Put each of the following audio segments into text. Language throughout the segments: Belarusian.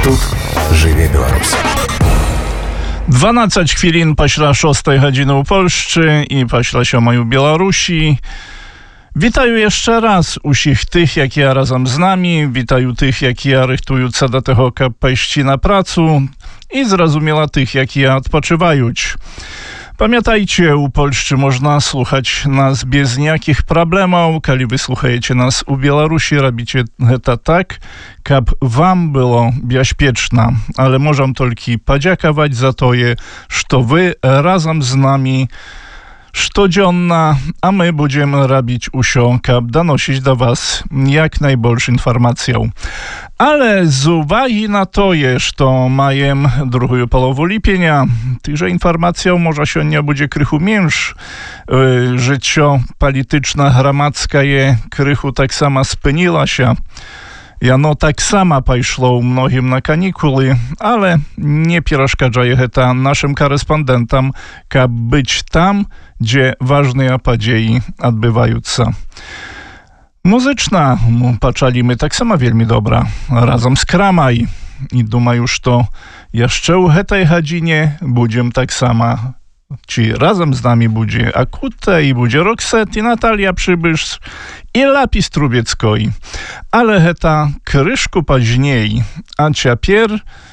Тут жыве Беларусь. 12 хвілін пасля 6 гадзіны ў Польшчы і пасля 7 у Беларусі. Вітаю яшчэ раз усіх тых, якія разам з намі. Вітаю тых, якія рыхтуюцца да таго, каб пайсці на працу. І зразумела тых, якія адпачываюць. Памятайце, у Польшчы можна слухаць нас без ніякіх праблемаў. Калі вы слухаеце нас у Беларусі, рабіце гэта так, каб вам было бяспечна. Але можам толькі падзякаваць за тое, што вы разам з намі штодзённа, а мы будзем рабіць усё, каб даносіць да вас як найбольш інфармацыяў. Ale z uwagi na to, że majem drugą połowę lipienia, tychże informacją może się nie będzie krychu mniejsz. Życie polityczne, gramadzka je krychu tak sama spęniła się. Jano tak sama poszło mnogim na kanikuły, ale nie przeszkadzaje to naszym korespondentom, kab być tam, gdzie ważne podziei odbywają się. Muzyczna, paczalimy tak samo wielmi dobra, razem z Kramaj. I думаю, że jeszcze u tej godzinie będziemy tak samo, czy razem z nami będzie Akuta i będzie Roxette i Natalia Przybysz i Lapis Trubieckiej. Ale heta kryszku później, a ciapier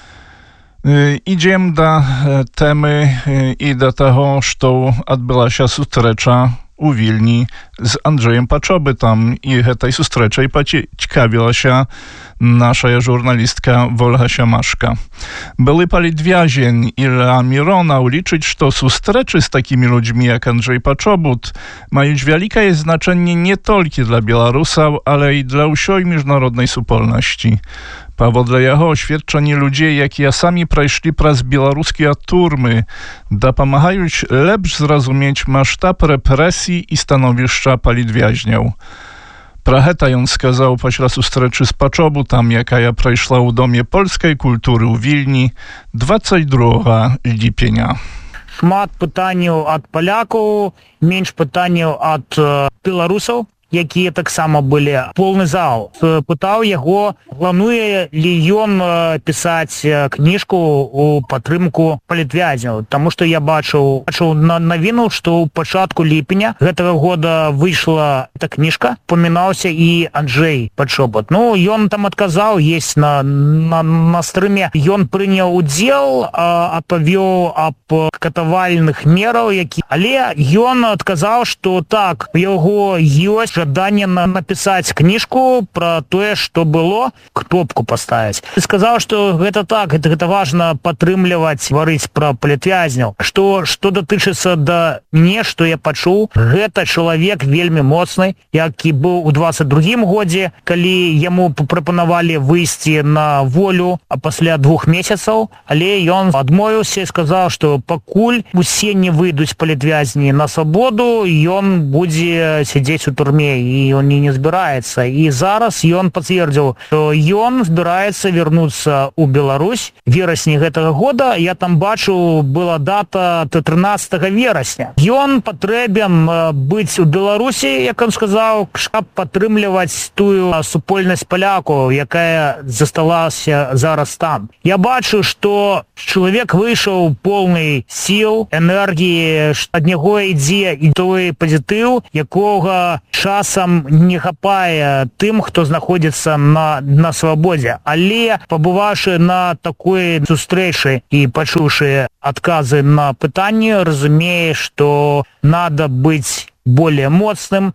idziemy do temy i do tego, że odbyła się sustrecza u Wilni z Andrzejem Paczoby tam i tej sustreczej ciekawiła się nasza żurnalistka Wolga Siamaszka. Były politwiazień Ila Mirona uliczyć, że sustreczy z takimi ludźmi jak Andrzej Paczobut mają wielkie znaczenie nie tylko dla Białorusów, ale i dla usioj międzynarodnej supolności. Powodle jego oświadczeni ludzie, jak ja sami przeszli przez białoruskie turmy, dopomagają lepsz zrozumieć masztab represji i stanowiska politwiaźniów. Praheta ją skazał pośla sustreczy z Paczobu, tam jaka ja przeszła u Domie Polskiej Kultury u Wilni 22 lipienia. Шмат пытанняў ад палякаў, менш пытанняў ад беларусаў, якія таксама былі. Полны зал. Пытаў яго, плануе ли ён пісаць кніжку у падтрымку палітвязняў. Таму што я бачыў навіну, што ў пачатку ліпеня гэтага года выйшла эта кніжка, памінаўся і Анджэй Пачобут. Ну, ён там адказаў, есть на стрыме. Ён прыняў удзел, апавёў аб катавальных мераў, але ён адказаў, што так, у яго ёсць жаданне напісаць кніжку пра тое, што было, кнопку паставіць. Сказаў, што гэта так, гэта важна падтрымліваць, гаварыць пра палітвязняў. Што датычыцца да мне, што я пачуў, гэта чалавек вельмі моцны, які быў у 22-м годзе, калі яму прапанавалі выйсці на волю, а пасля 2 месяцаў, але ён адмовіўся і сказаў, што пакуль усе не выйдуць палітвязні на свабоду, ён будзе сядзець у турме, і он не збіраецца. І зараз ён пацвердзіў, што ён збіраецца вярнуцца ў Беларусь. Верасні гэтага года, я там бачу, была дата 13 верасня. Ён патрэбен быць у Беларусі, як он сказаў, каб падтрымліваць тую супольнасць палякаў, якая засталася зараз там. Я бачу, што чалавек выйшаў поўны сіл, энергіі, ад яго ідзе і той пазітыў, якога часам не хапае тым, хто знаходзіцца на свабодзе. Але, пабываўшы на такой сустрэчы і пачуўшы адказы на пытанні, разумее, што надо быць более моцным.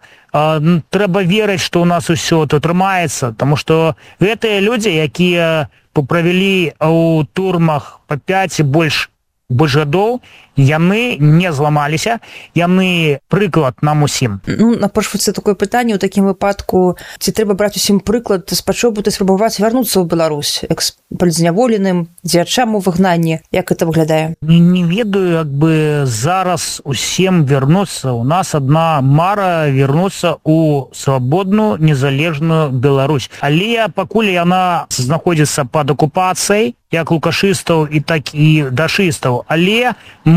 Трэба верыць, што ў нас усё тут трымаецца, таму што гэтыя людзі, якія правялі ў турмах па 5 і больш гадоў, яны не зламаліся, яны прыклад нам усім. Ну, напрошваецца такое пытанне ў такім выпадку, ці трэба браць усім прыклад з Пачобута і спрабаваць вярнуцца ў Беларусь, як палітзняволеным, дзеячам у выгнанні, як гэта выглядае? Не ведаю, як бы зараз усім вярнуцца. У нас адна мара вярнуцца ў свабодную, незалежную Беларусь. Але пакуль яна знаходзіцца пад акупацыяй, як лукашыстаў і так і дашыстаў. Але мы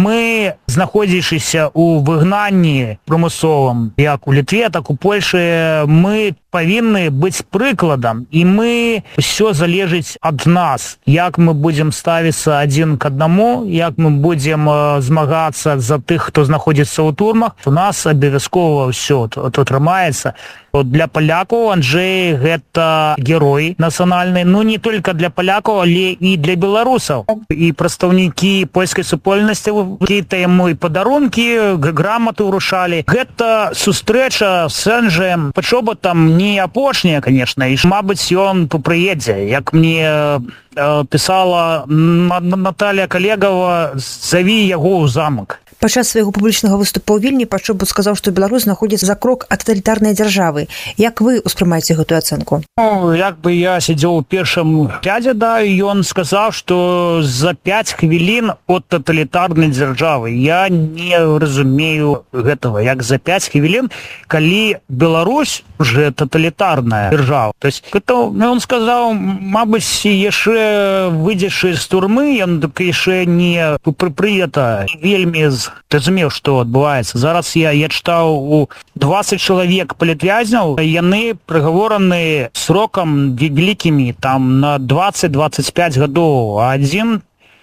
мы, знаходзячыся ў выгнанні прымусовым, як у Літве, так у Польшы, мы павінны быць прыкладам, і мы ўсё залежыць ад нас, як мы будзем ставіцца адзін к аднаму, як мы будзем змагацца за тых, хто знаходзіцца ў турмах. У нас абавязкова ўсё атрымаецца. Для палякаў Анджэй гэта герой нацыянальны, ну не толькі для палякаў, але і для беларусаў. І прадстаўнікі польскай супольнасці какие-то яму і падарункі, граматы ўручалі. Гэта сустрэча з Анджэем Пачобутам не апошняя, конечно, і мабыць ён прыедзе. Як мне пісала Наталья Калегава, заві яго ў замак. Падчас свайго публічнага выступа ў Вільні Пачобут сказаў, што Беларусь знаходзіцца за крок ад таталітарнай дзяржавы. Як вы ўспрымаеце гэтую ацэнку? Як бы я сидзеў у першым рядзе, да, і ён сказаў, што за 5 хвілін ад таталітарнай дзяржавы. Я не разумею гэтага. Як за 5 хвілін, калі Беларусь уже таталітарная дзяржава. То есть, ён сказаў, мабыць, яшчэ выйдзешы з турмы, ён так яшчэ не прыета вельмі разумеў, што адбываецца. Зараз я чытаў у 20 чалавек палітвязняў, яны прыгавораны срокам вялікімі, там на 20-25 гадоў, а адзін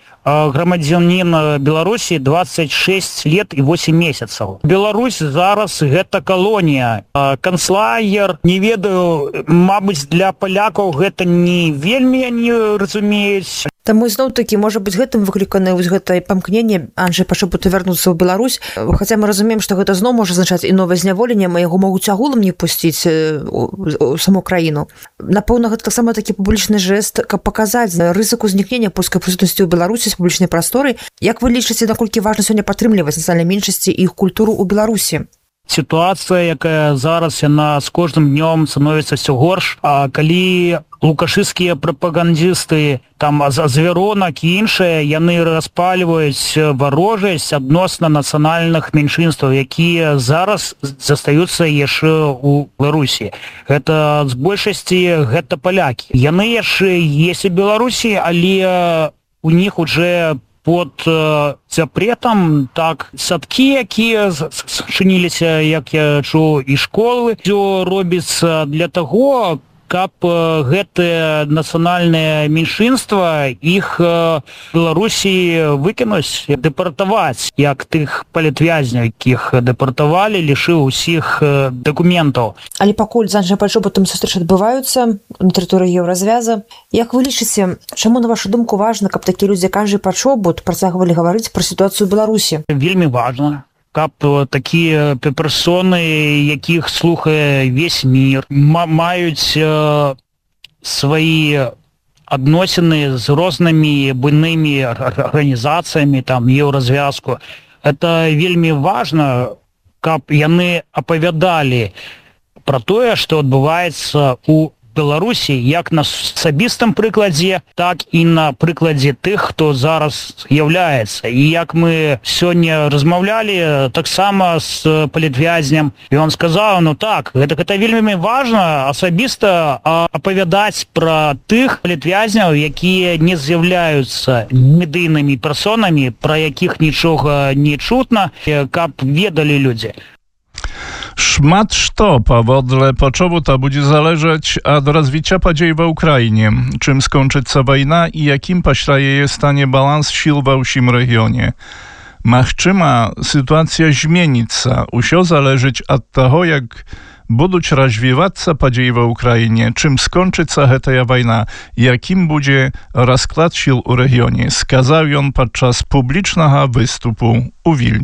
грамадзянін Беларусі 26 лет і 8 месяцаў. Беларусь зараз гэта калонія. Канцлагер, не ведаю, мабыць, для палякаў гэта не вельмі не разумеюць. Таму зноў-такі, можа быць, гэтым выкліканае вось гэтае памкненне Анджэя Пачобута вярнуцца ў Беларусь. Хаця мы разумеем, што гэта зноў можа азначаць і новае зняволенне, мы яго могуць агулам не пусціць у саму краіну. Напэўна, гэта таксама такі публічны жэст, каб паказаць рызыку знікнення польскай прысутнасці ў Беларусі з публічнай прасторы. Як вы лічыце, наколькі важна сёння падтрымліваць нацыянальнай меншасці і іх культуру ў Беларусі? Сітуацыя, якая зараз, яна з кожным днём становіцца ўсё горш. А калі лукашысцкія прапагандысты, там Звяронак і іншыя, яны распальваюць варожасць адносна нацыянальных меншынстваў, якія зараз застаюцца яшчэ ў Беларусі. Гэта з большасці гэта палякі. Яны яшчэ ёсць у Беларусі, але у них уже под запретам, так, садкі, якія зачыніліся, як я чуў, і школы. Всё робіцца для таго, каб гэтае нацыянальнае меншынства іх Беларусі выкінуць, дэпартаваць, як тых палітвязняў, якіх дэпартавалі, лішыў усіх дакументаў. Але пакуль з Анджэем Пачобутам сустрэчы адбываюцца на тэрыторыі Еўразвяза, як вы лічыце, чаму, на вашу думку, важна, каб такія людзі, як Анджэй Пачобут, працягвалі гаварыць пра сітуацыю ў Беларусі? Вельмі важна, каб такія персоны, якіх слухае весь мір, маюць свае адносіны з рознымі буйнымі арганізацыямі, там, Еўразвязку. Это вельмі важна, каб яны апавядалі пра тое, што адбываецца ў Беларусі, як на асабістым прыкладзе, так і на прыкладзе тых, хто зараз з'яўляецца. І як мы сёння размаўлялі таксама з палітвязням, і ён сказаў, ну так, гэта вельмі важна асабіста апавядаць пра тых палітвязняў, якія не з'яўляюцца медыйнымі персонамі, пра якіх нічога не чутна, каб ведалі людзі. Szmat што, pawodle Paczobuta budzi zależeć od rozwicia podziei w Ukrainie, czym skończyться wojna i jakim paślaje je stanie balans sił w wsim regionie. Machczyma sytuacja zmienić usio zależeć od tego, jak будуть развиваться події в Україні, чим скончиться гэтая війна, яким буде розклад сил у регіоні, сказав він під час публічного виступу у Вільні.